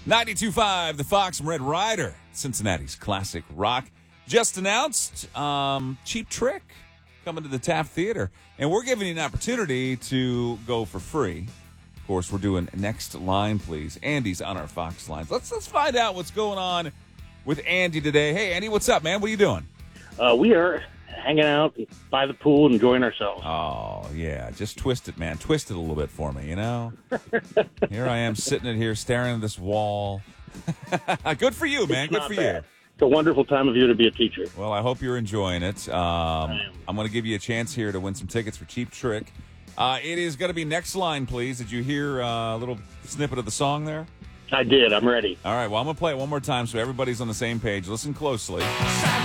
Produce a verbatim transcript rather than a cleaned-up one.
ninety-two point five, the Fox and Red Rider, Cincinnati's classic rock. Just announced um, Cheap Trick coming to the Taft Theater. And we're giving you an opportunity to go for free. Of course, we're doing Next Line, Please. Andy's on our Fox lines. Let's let's find out what's going on with Andy today. Hey, Andy, what's up, man? What are you doing? Uh, we are hanging out by the pool, enjoying ourselves. Oh, yeah. Just twist it, man. Twist it a little bit for me, you know? Here I am sitting in here staring at this wall. Good for you, man. It's Good not for bad. you. It's a wonderful time of year to be a teacher. Well, I hope you're enjoying it. Um, I am. I'm going to give you a chance here to win some tickets for Cheap Trick. Uh, it is going to be Next Line, Please. Did you hear uh, a little snippet of the song there? I did. I'm ready. All right. Well, I'm going to play it one more time so everybody's on the same page. Listen closely.